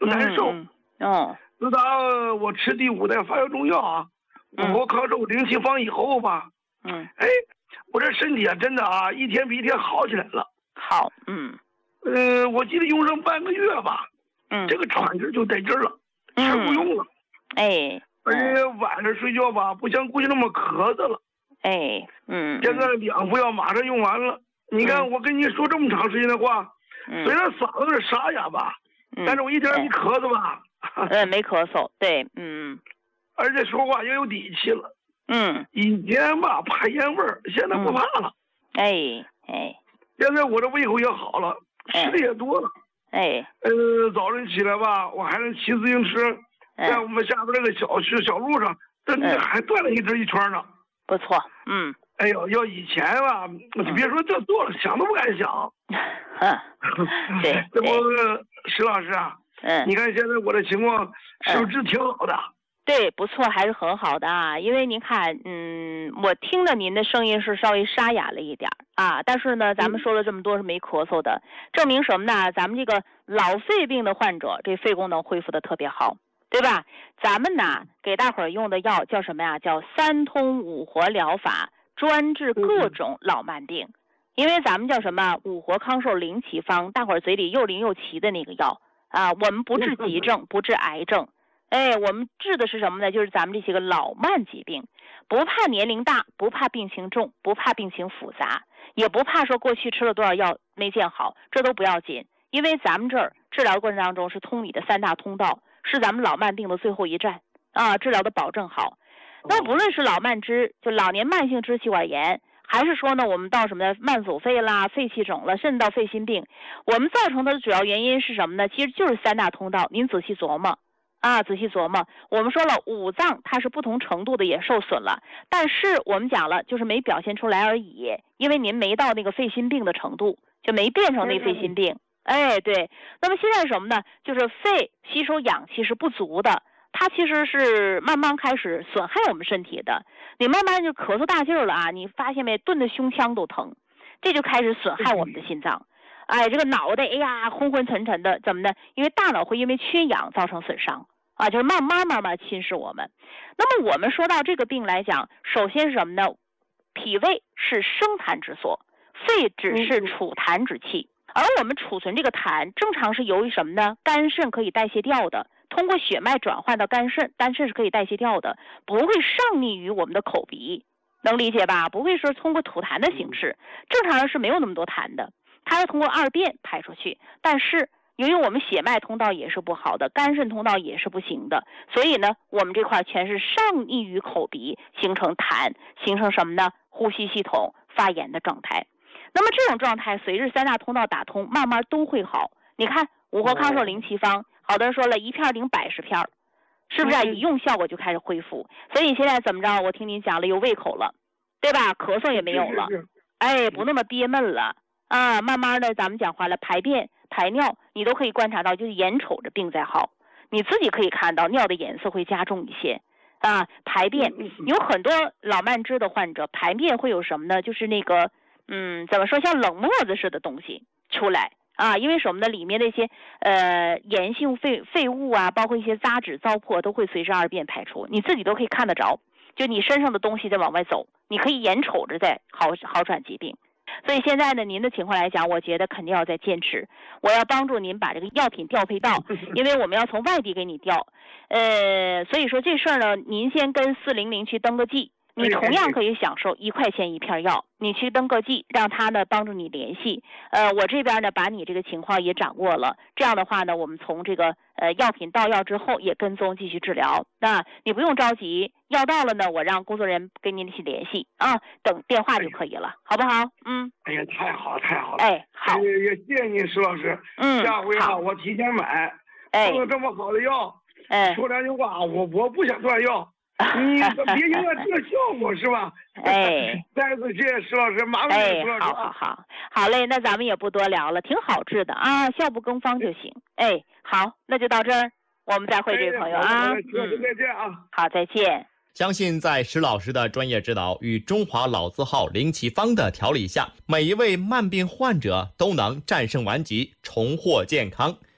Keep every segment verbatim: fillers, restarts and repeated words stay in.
难受。 嗯哦， 自打我吃第五代发药中药啊，我康寿零七方以后吧， 嗯， 哎，我这身体啊，真的啊，一天比一天好起来了。 好，嗯， 呃，我记得用上半个月吧， 嗯， 这个喘劲就在这儿了，太不用了。 哎， 而且晚上睡觉吧，不像过去那么咳嗽了。 哎，嗯， 现在两副药马上用完了。你看，我跟你说这么长时间的话， 嗯、 虽然嗓子有点沙哑吧， 嗯、 但是我一点也没咳嗽吧。 呃，没咳嗽，对，嗯， 而且说话也有底气了。 嗯， 以前吧怕烟味儿，现在不怕了。 嗯、哎哎， 现在我这胃口也好了，吃的也多了。 哎， 呃，早晨起来吧，我还能骑自行车，在我们下边这个小区小路上，这这还转了一直一圈呢。 不错，嗯。 哎呦，要以前吧，你别说这做了，想都不敢想。 对， 这不，石老师啊， 嗯， 你看现在我的情况是不是挺好的？ 对，不错，还是很好的啊。因为您看，嗯，我听的您的声音是稍微沙哑了一点啊，但是呢，咱们说了这么多是没咳嗽的，证明什么呢？咱们这个老肺病的患者，这肺功能恢复的特别好，对吧？咱们呢，给大伙儿用的药叫什么呀？叫三通五活疗法。专治各种老慢病，因为咱们叫什么五活康寿灵奇方，大伙儿嘴里又灵又奇的那个药啊，我们不治急症，不治癌症，哎，我们治的是什么呢？就是咱们这些个老慢疾病，不怕年龄大，不怕病情重，不怕病情复杂，也不怕说过去吃了多少药没见好，这都不要紧，因为咱们这儿治疗过程当中是通你的三大通道，是咱们老慢病的最后一站啊，治疗的保证好。那不论是老慢支，就老年慢性支气管炎，还是说呢，我们到什么呢？慢阻肺啦、肺气肿了，甚至到肺心病，我们造成的主要原因是什么呢？其实就是三大通道。您仔细琢磨啊，仔细琢磨。我们说了，五脏它是不同程度的也受损了，但是我们讲了，就是没表现出来而已，因为您没到那个肺心病的程度，就没变成那肺心病。哎，对。那么现在什么呢？就是肺吸收氧气是不足的。它其实是慢慢开始损害我们身体的，你慢慢就咳嗽大劲儿了啊，你发现没？顿的胸腔都疼，这就开始损害我们的心脏。哎，这个脑袋，哎呀，昏昏沉沉的，怎么呢？因为大脑会因为缺氧造成损伤啊，就是慢慢慢慢侵蚀我们。那么我们说到这个病来讲，首先是什么呢？脾胃是生痰之所，肺只是储痰之器，而我们储存这个痰，正常是由于什么呢？肝肾可以代谢掉的。通过血脉转换到肝肾，肝肾是可以代谢掉的，不会上逆于我们的口鼻，能理解吧？不会说通过吐痰的形式，正常人是没有那么多痰的，它是通过二便排出去。但是由于我们血脉通道也是不好的，肝肾通道也是不行的，所以呢，我们这块全是上逆于口鼻，形成痰，形成什么呢？呼吸系统发炎的状态。那么这种状态随着三大通道打通，慢慢都会好。你看五活康寿灵奇方。好多人说了一片顶百十片，是不是啊？一用效果就开始恢复。所以现在怎么着？我听您讲了，有胃口了，对吧？咳嗽也没有了，哎，不那么憋闷了啊。慢慢的，咱们讲话了，排便、排尿，你都可以观察到，就是眼瞅着病在好，你自己可以看到尿的颜色会加重一些啊。排便有很多老慢支的患者，排便会有什么呢？就是那个，嗯，怎么说，像冷沫子似的东西出来。啊，因为什么呢？里面那些呃盐性废废物啊，包括一些杂质糟粕，都会随着二便排出，你自己都可以看得着。就你身上的东西在往外走，你可以眼瞅着在好好转疾病。所以现在呢，您的情况来讲，我觉得肯定要再坚持。我要帮助您把这个药品调配到，因为我们要从外地给你调。呃，所以说这事儿呢，您先跟四零零去登个记。你同样可以享受一块钱一片药，你去登个记，让他呢帮助你联系。呃，我这边呢把你这个情况也掌握了，这样的话呢，我们从这个呃药品到药之后也跟踪继续治疗。那你不用着急，药到了呢，我让工作人员跟您去联系啊，等电话就可以了，哎、好不好？嗯。 哎呀，太好了，太好了。 哎，好。 也也谢谢您，石老师。 嗯。 下回啊，我提前买。 哎。 碰到这么好的药， 哎， 说两句话，我我不想断药。你别影响这个效果是吧？ 哎， 再次谢谢石老师，麻烦您石老师。 好好好，好嘞，那咱们也不多聊了，挺好治的啊，效不更方就行。哎，好，那就到这儿，我们再会，这位朋友啊， 嗯，再见啊， 好，再见。 相信在石老师的专业指导与中华老字号灵奇方的调理下，每一位慢病患者都能战胜顽疾，重获健康。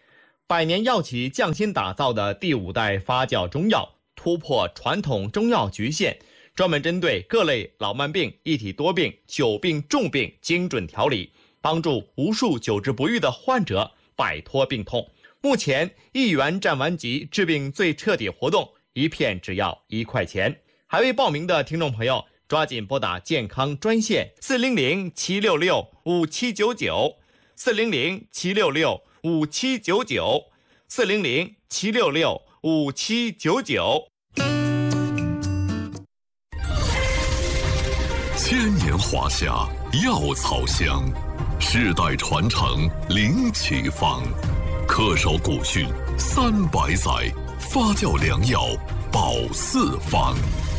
百年药企匠心打造的第五代发酵中药，突破传统中药局限，专门针对各类老慢病、一体多病、久病重病精准调理，帮助无数久治不愈的患者摆脱病痛。目前一元站完级治病最彻底活动，一片只要一块钱。还未报名的听众朋友，抓紧拨打健康专线四零零七六六五七九九，四零零七六六五七九九，四零零七六六五七九九。 千年华夏，药草香，世代传承灵奇方，恪守古训三百载，发酵良药保四方。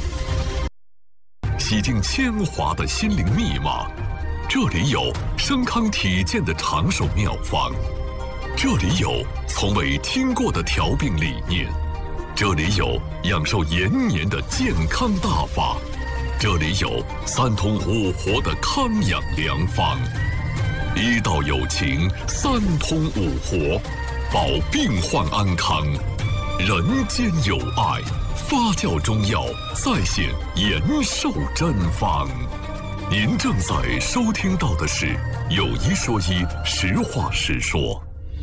洗净铅华的心灵密码，这里有生康体健的长寿妙方，这里有从未听过的调病理念，这里有养寿延年的健康大法，这里有三通五活的康养良方。医道有情，三通五活，保病患安康，人间有爱。发酵中药再现延寿真方。您正在收听到的是有一说一，实话实说。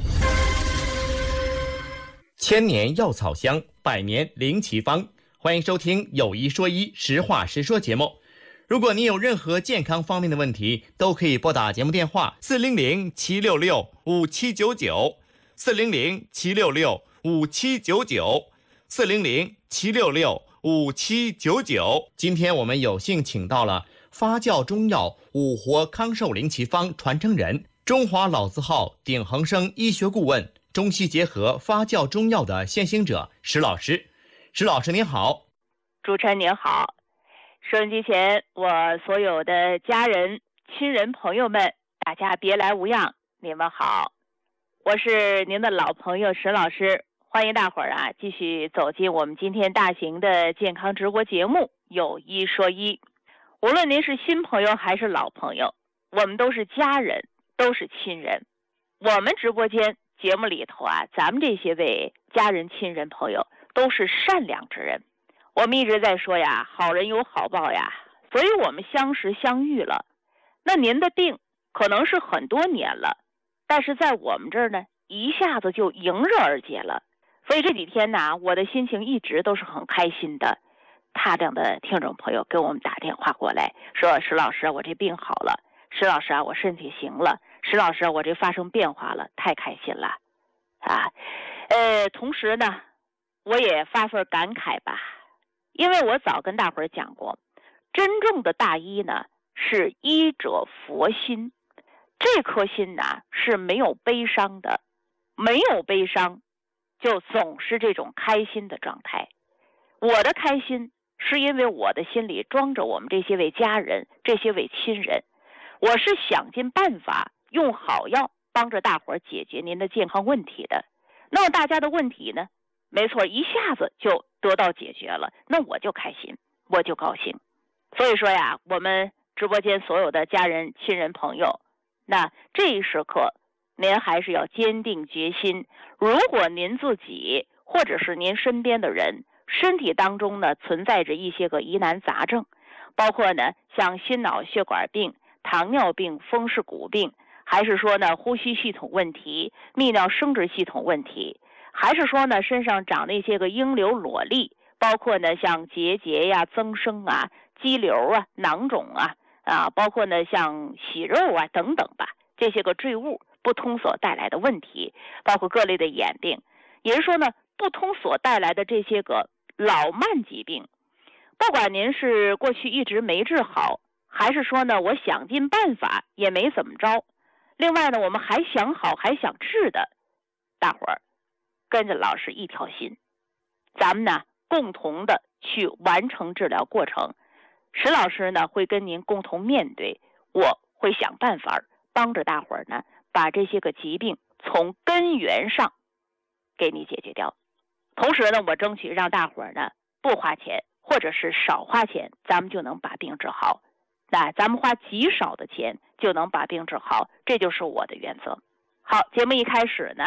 千年药草香，百年灵奇方，欢迎收听有一说一，实话实说节目。如果您有任何健康方面的问题，都可以拨打节目电话四零零七六六五七九九，四零零七六六五七九九，四零零七六六五七九九。今天我们有幸请到了发酵中药五活康寿灵奇方传承人，中华老字号鼎恒生医学顾问，中西结合发酵中药的先行者石老师。石老师您好。 主持人您好，收音机前我所有的家人、亲人、朋友们，大家别来无恙，你们好，我是您的老朋友石老师。欢迎大伙儿啊，继续走进我们今天大型的健康直播节目有一说一。无论您是新朋友还是老朋友，我们都是家人，都是亲人。我们直播间节目里头啊，咱们这些位家人、亲人、朋友都是善良之人。我们一直在说呀，好人有好报呀，所以我们相识相遇了。那您的病可能是很多年了，但是在我们这儿呢，一下子就迎刃而解了。所以这几天呢，我的心情一直都是很开心的。大量的听众朋友给我们打电话过来，说石老师，我这病好了，石老师啊，我身体行了，石老师，我这发生变化了，太开心了啊！呃，同时呢，我也发份感慨吧，因为我早跟大伙儿讲过，真正的大医呢是医者佛心，这颗心呢是没有悲伤的，没有悲伤就总是这种开心的状态。我的开心是因为我的心里装着我们这些位家人，这些位亲人，我是想尽办法用好药帮着大伙儿解决您的健康问题的。那么大家的问题呢，没错，一下子就得到解决了，那我就开心，我就高兴。所以说呀，我们直播间所有的家人、亲人、朋友，那这一时刻您还是要坚定决心。如果您自己或者是您身边的人身体当中呢存在着一些个疑难杂症，包括呢像心脑血管病、糖尿病、风湿骨病，还是说呢呼吸系统问题、泌尿生殖系统问题，还是说呢身上长那些个痈瘤裸粒，包括呢像结节呀、增生啊、肌瘤啊、囊肿啊啊，包括呢像息肉啊等等吧，这些个赘物不通所带来的问题，包括各类的眼病，也就是说呢不通所带来的这些个老慢疾病，不管您是过去一直没治好，还是说呢我想尽办法也没怎么着，另外呢我们还想好还想治的，大伙儿跟着老师一条心，咱们呢共同的去完成治疗过程。石老师呢会跟您共同面对，我会想办法帮着大伙儿呢把这些个疾病从根源上给你解决掉。同时呢我争取让大伙儿呢不花钱或者是少花钱，咱们就能把病治好。那咱们花极少的钱就能把病治好，这就是我的原则。好，节目一开始呢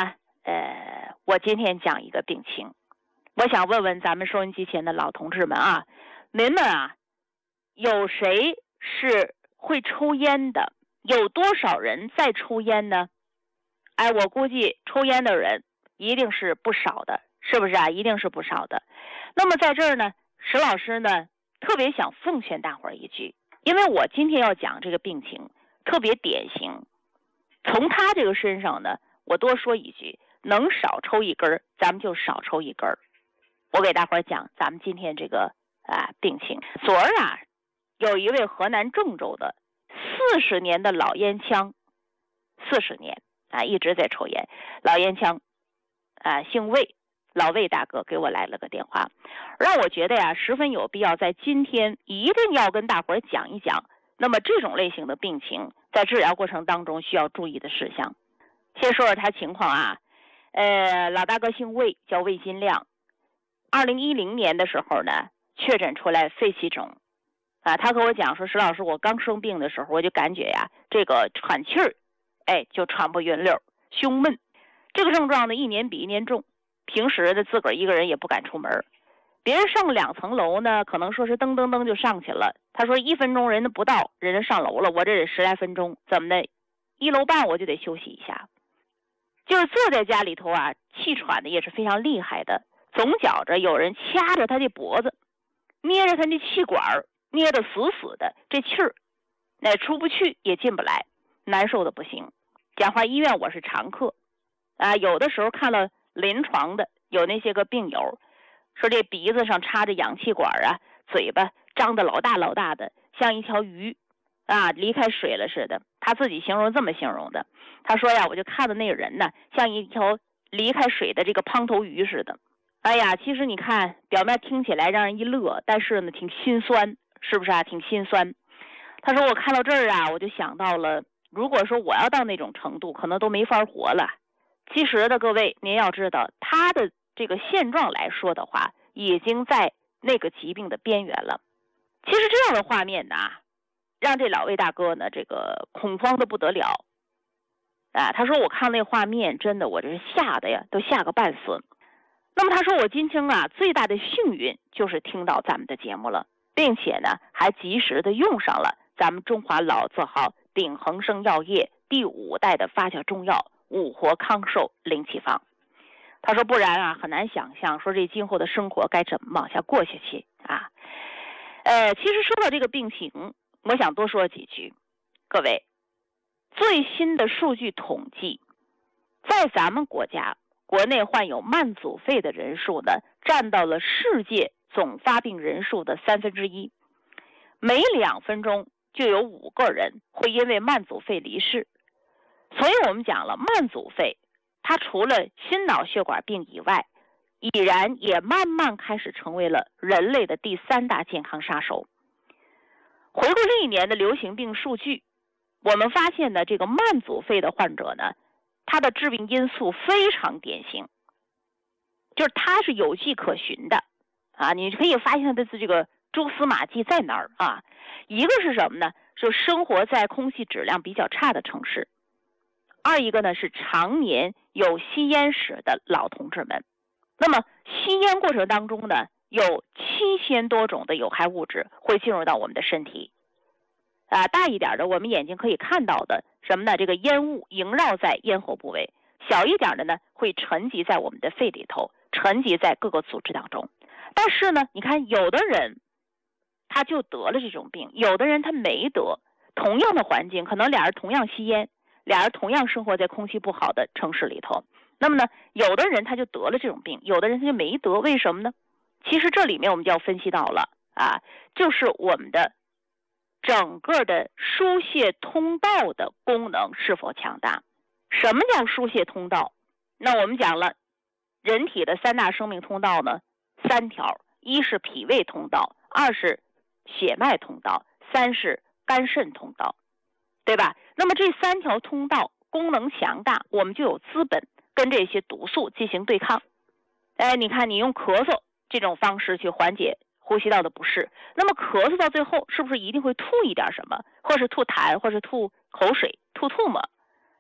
呃，我今天讲一个病情，我想问问咱们收音机前的老同志们啊，您们啊，有谁是会抽烟的？有多少人在抽烟呢？哎，我估计抽烟的人一定是不少的，是不是啊？一定是不少的。那么在这儿呢，石老师呢特别想奉劝大伙儿一句，因为我今天要讲这个病情特别典型，从他这个身上呢，我多说一句，能少抽一根咱们就少抽一根。我给大伙儿讲咱们今天这个啊病情。昨儿啊，有一位河南郑州的四十年的老烟枪，四十年啊一直在抽烟，老烟枪啊姓魏，老魏大哥给我来了个电话，让我觉得呀十分有必要在今天一定要跟大伙儿讲一讲，那么这种类型的病情在治疗过程当中需要注意的事项。先说说他情况啊，呃，老大哥姓魏，叫魏金亮，二零一零年的时候呢，确诊出来肺气肿，啊，他和我讲说，石老师，我刚生病的时候，我就感觉呀，这个喘气儿，哎，就喘不匀溜，胸闷，这个症状呢，一年比一年重，平时的自个儿一个人也不敢出门，别人上两层楼呢，可能说是噔噔噔就上去了，他说一分钟人家不到，人家上楼了，我这得十来分钟，怎么的，一楼半我就得休息一下。就是坐在家里头啊，气喘的也是非常厉害的，总觉着有人掐着他的脖子，捏着他的气管，捏得死死的，这气儿那出不去也进不来，难受的不行。讲话医院我是常客啊，有的时候看了临床的有那些个病友说这鼻子上插着氧气管啊，嘴巴张得老大老大的，像一条鱼啊离开水了似的，他自己形容这么形容的，他说呀，我就看到那个人呢像一条离开水的这个胖头鱼似的。哎呀，其实你看表面听起来让人一乐，但是呢挺心酸，是不是啊？挺心酸。他说我看到这儿啊，我就想到了，如果说我要到那种程度，可能都没法活了。其实的各位，您要知道他的这个现状来说的话，已经在那个疾病的边缘了。其实这样的画面呢，让这老魏大哥呢这个恐慌的不得了啊！他说我看那画面，真的我这是吓得呀，都吓个半死。那么他说我今天啊最大的幸运就是听到咱们的节目了，并且呢还及时的用上了咱们中华老字号鼎恒生药业第五代的发酵中药五活康寿灵气方。他说不然啊很难想象说这今后的生活该怎么往下过下去啊。呃，其实说到这个病情，我想多说几句。各位，最新的数据统计，在咱们国家国内患有慢阻肺的人数呢，占到了世界总发病人数的三分之一，每两分钟就有五个人会因为慢阻肺离世。所以我们讲了，慢阻肺它除了心脑血管病以外，已然也慢慢开始成为了人类的第三大健康杀手。回顾这一年的流行病数据，我们发现呢，这个慢阻肺的患者呢，他的致病因素非常典型，就是他是有迹可循的啊，你可以发现他的这个蛛丝马迹在哪儿啊？一个是什么呢？是生活在空气质量比较差的城市；二一个呢是常年有吸烟史的老同志们。那么吸烟过程当中呢，有七千多种的有害物质会进入到我们的身体。啊，大一点的我们眼睛可以看到的什么呢？这个烟雾萦绕在咽喉部位，小一点的呢会沉积在我们的肺里头，沉积在各个组织当中。但是呢，你看有的人他就得了这种病，有的人他没得。同样的环境，可能俩人同样吸烟，俩人同样生活在空气不好的城市里头，那么呢，有的人他就得了这种病，有的人他就没得，为什么呢？其实这里面我们就要分析到了啊，就是我们的整个的输泄通道的功能是否强大。什么叫输泄通道？那我们讲了，人体的三大生命通道呢，三条，一是脾胃通道，二是血脉通道，三是肝肾通道，对吧？那么这三条通道功能强大，我们就有资本跟这些毒素进行对抗。哎，你看你用咳嗽这种方式去缓解呼吸道的不适，那么咳嗽到最后是不是一定会吐一点什么，或是吐痰，或是吐口水，吐唾沫？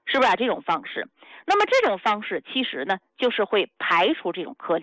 是不是啊？这种方式，那么这种方式其实呢，就是会排除这种颗粒。